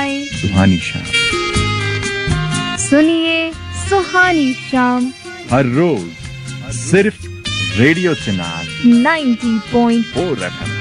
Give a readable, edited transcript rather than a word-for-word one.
आए सुहानी शाम। सुनिए सुहानी शाम हर रोज सिर्फ रेडियो चिनार 90.4 FM।